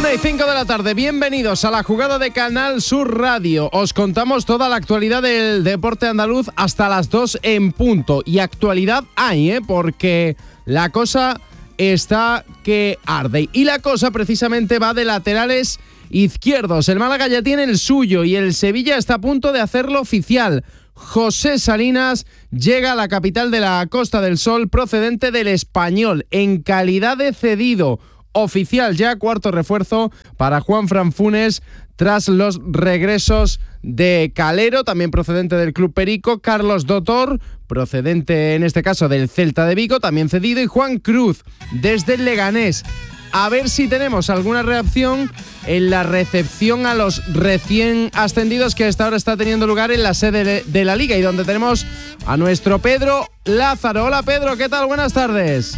1:05 de la tarde, bienvenidos a la jugada de Canal Sur Radio. Os contamos toda la actualidad del deporte andaluz hasta las 2 en punto. Y actualidad hay, porque la cosa está que arde. Y la cosa precisamente va de laterales izquierdos. El Málaga ya tiene el suyo y el Sevilla está a punto de hacerlo oficial. José Salinas llega a la capital de la Costa del Sol procedente del Español en calidad de cedido. Oficial ya, cuarto refuerzo para Juanfran Funes tras los regresos de Calero, también procedente del Club Perico, Carlos Dotor, procedente en este caso del Celta de Vigo, también cedido, y Juan Cruz desde el Leganés. A ver si tenemos alguna reacción en la recepción a los recién ascendidos que hasta ahora está teniendo lugar en la sede de la Liga y donde tenemos a nuestro Pedro Lázaro. Hola Pedro, ¿qué tal? Buenas tardes.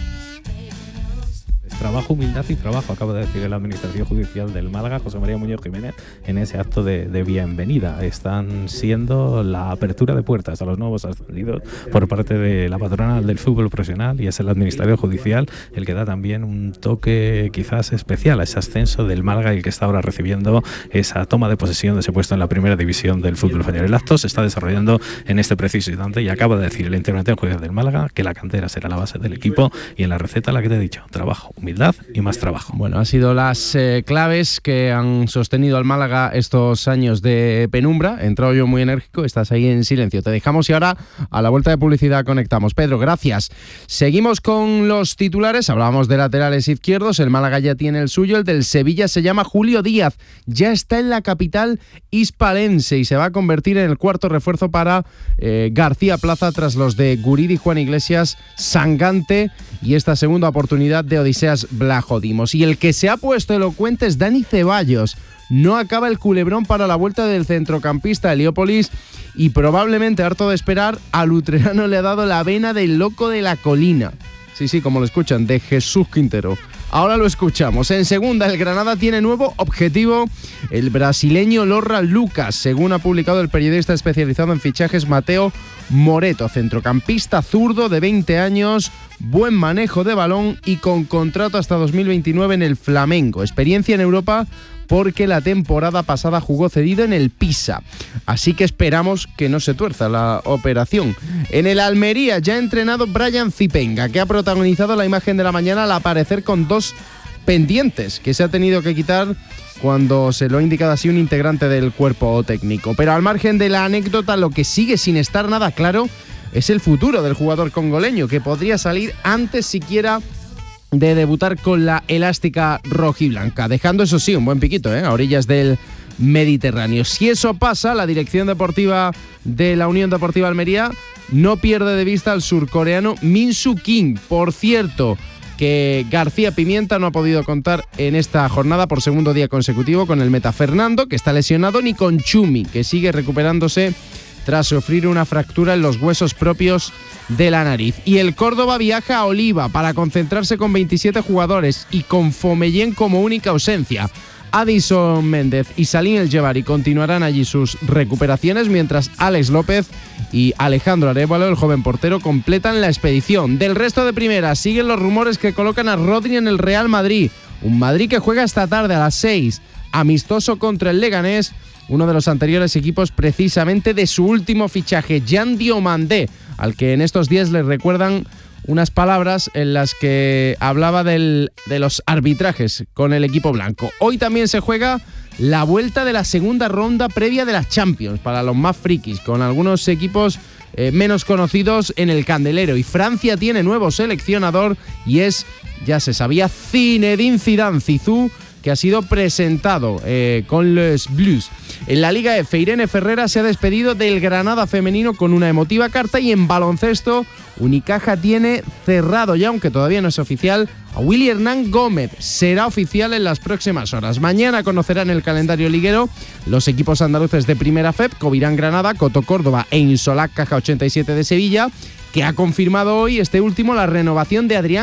Trabajo, humildad y trabajo, acaba de decir la Administración Judicial del Málaga, José María Muñoz Jiménez, en ese acto de bienvenida. Están siendo la apertura de puertas a los nuevos ascendidos por parte de la patronal del fútbol profesional, y es el Administrador Judicial el que da también un toque quizás especial a ese ascenso del Málaga y el que está ahora recibiendo esa toma de posesión de ese puesto en la primera división del fútbol español. El acto se está desarrollando en este preciso instante y acaba de decir el Interventor Judicial del Málaga que la cantera será la base del equipo y en la receta la que te he dicho, trabajo, humildad y más trabajo. Bueno, han sido las claves que han sostenido al Málaga estos años de penumbra. He entrado yo muy enérgico, estás ahí en silencio. Te dejamos y ahora a la vuelta de publicidad conectamos. Pedro, gracias. Seguimos con los titulares. Hablábamos de laterales izquierdos. El Málaga ya tiene el suyo. El del Sevilla se llama Julio Díaz. Ya está en la capital hispalense y se va a convertir en el cuarto refuerzo para García Plaza tras los de Guridi, Juan Iglesias, Sangante y esta segunda oportunidad de Odiseas Vlachodimos. Y el que se ha puesto elocuente es Dani Ceballos. No acaba el culebrón para la vuelta del centrocampista Heliópolis y probablemente, harto de esperar, al utrerano le ha dado la vena del loco de la colina. Sí, como lo escuchan, de Jesús Quintero. Ahora lo escuchamos. En segunda, el Granada tiene nuevo objetivo, el brasileño Lorra Lucas, según ha publicado el periodista especializado en fichajes Mateo Moreto, centrocampista zurdo de 20 años, buen manejo de balón y con contrato hasta 2029 en el Flamengo. Experiencia en Europa porque la temporada pasada jugó cedido en el Pisa. Así que esperamos que no se tuerza la operación. En el Almería ya ha entrenado Brian Zipenga, que ha protagonizado la imagen de la mañana al aparecer con 2 pendientes que se ha tenido que quitar cuando se lo ha indicado así un integrante del cuerpo técnico. Pero al margen de la anécdota, lo que sigue sin estar nada claro es el futuro del jugador congoleño, que podría salir antes siquiera de debutar con la elástica rojiblanca, dejando eso sí un buen piquito a orillas del Mediterráneo. Si eso pasa, la dirección deportiva de la Unión Deportiva Almería no pierde de vista al surcoreano Min Soo Kim. Por cierto, que García Pimienta no ha podido contar en esta jornada por segundo día consecutivo con el meta Fernando, que está lesionado, ni con Chumi, que sigue recuperándose tras sufrir una fractura en los huesos propios de la nariz. Y el Córdoba viaja a Oliva para concentrarse con 27 jugadores y con Fomellén como única ausencia. Addison Méndez y Salim El Jebari continuarán allí sus recuperaciones, mientras Alex López y Alejandro Arévalo, el joven portero, completan la expedición. Del resto de primera siguen los rumores que colocan a Rodri en el Real Madrid. Un Madrid que juega esta tarde a las 6, amistoso contra el Leganés, uno de los anteriores equipos precisamente de su último fichaje, Jan Diomandé, al que en estos días le recuerdan unas palabras en las que hablaba de los arbitrajes con el equipo blanco. Hoy también se juega la vuelta de la segunda ronda previa de la Champions para los más frikis, con algunos equipos menos conocidos en el candelero. Y Francia tiene nuevo seleccionador y es, ya se sabía, Zinedine Zidane, Zizou, que ha sido presentado con los Blues. En la Liga F, Irene Ferrera se ha despedido del Granada femenino con una emotiva carta, y en baloncesto Unicaja tiene cerrado ya, aunque todavía no es oficial, a Willy Hernán Gómez. Será oficial en las próximas horas. Mañana conocerán el calendario liguero los equipos andaluces de Primera FEP, Covirán Granada, Coto Córdoba e Insolac Caja 87 de Sevilla, que ha confirmado hoy este último la renovación de Adrián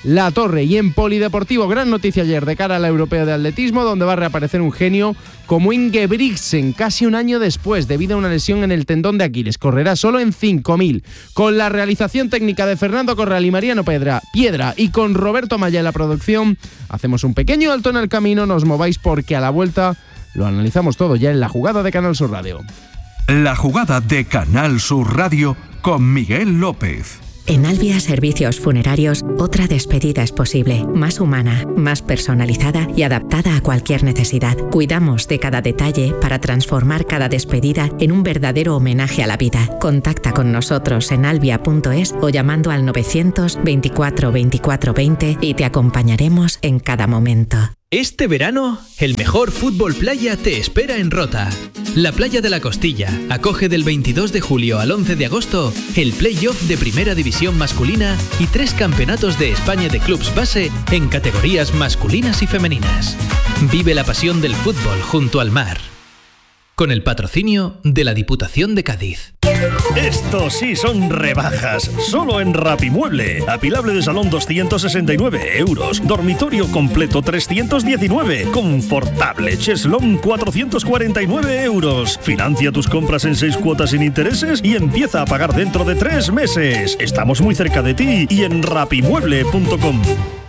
La Torre. Y en polideportivo, gran noticia ayer de cara al Europeo de Atletismo, donde va a reaparecer un genio como Ingebrigtsen, casi un año después, debido a una lesión en el tendón de Aquiles. Correrá solo en 5.000. Con la realización técnica de Fernando Corral y Mariano Piedra, y con Roberto Maya en la producción, hacemos un pequeño alto en el camino. No os mováis porque a la vuelta lo analizamos todo ya en La Jugada de Canal Sur Radio. La Jugada de Canal Sur Radio con Miguel López. En Albia Servicios Funerarios, otra despedida es posible, más humana, más personalizada y adaptada a cualquier necesidad. Cuidamos de cada detalle para transformar cada despedida en un verdadero homenaje a la vida. Contacta con nosotros en albia.es o llamando al 924 24 20 y te acompañaremos en cada momento. Este verano, el mejor fútbol playa te espera en Rota. La Playa de la Costilla acoge del 22 de julio al 11 de agosto el play-off de Primera División masculina y 3 campeonatos de España de clubs base en categorías masculinas y femeninas. Vive la pasión del fútbol junto al mar. Con el patrocinio de la Diputación de Cádiz. Estos sí son rebajas, solo en Rapimueble. Apilable de salón 269 euros, dormitorio completo 319, confortable cheslón 449 euros. Financia tus compras en 6 cuotas sin intereses y empieza a pagar dentro de 3 meses. Estamos muy cerca de ti y en rapimueble.com.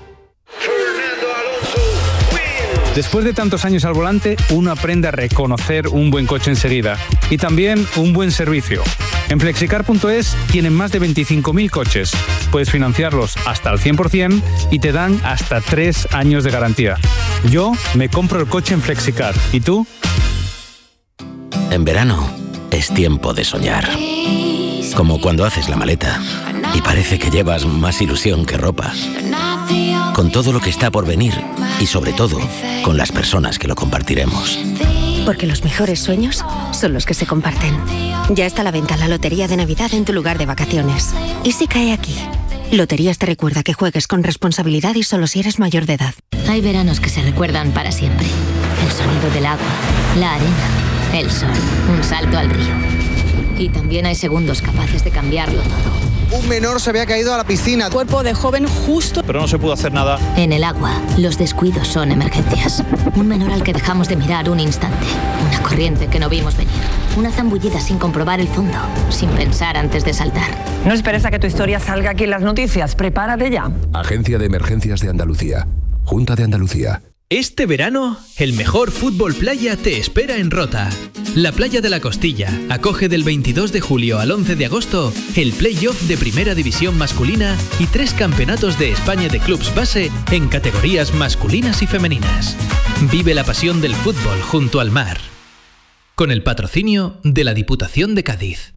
Después de tantos años al volante, uno aprende a reconocer un buen coche enseguida y también un buen servicio. En Flexicar.es tienen más de 25.000 coches. Puedes financiarlos hasta el 100% y te dan hasta 3 años de garantía. Yo me compro el coche en Flexicar. ¿Y tú? En verano es tiempo de soñar. Como cuando haces la maleta y parece que llevas más ilusión que ropa. Con todo lo que está por venir y sobre todo con las personas que lo compartiremos. Porque los mejores sueños son los que se comparten. Ya está a la venta la lotería de Navidad en tu lugar de vacaciones. ¿Y si cae aquí? Loterías te recuerda que juegues con responsabilidad y solo si eres mayor de edad. Hay veranos que se recuerdan para siempre. El sonido del agua, la arena, el sol, un salto al río. Y también hay segundos capaces de cambiarlo todo. Un menor se había caído a la piscina. Cuerpo de joven justo. Pero no se pudo hacer nada. En el agua, los descuidos son emergencias. Un menor al que dejamos de mirar un instante. Una corriente que no vimos venir. Una zambullida sin comprobar el fondo. Sin pensar antes de saltar. No esperes a que tu historia salga aquí en las noticias. Prepárate ya. Agencia de Emergencias de Andalucía. Junta de Andalucía. Este verano, el mejor fútbol playa te espera en Rota. La Playa de la Costilla acoge del 22 de julio al 11 de agosto el play-off de Primera División masculina y 3 campeonatos de España de clubs base en categorías masculinas y femeninas. Vive la pasión del fútbol junto al mar. Con el patrocinio de la Diputación de Cádiz.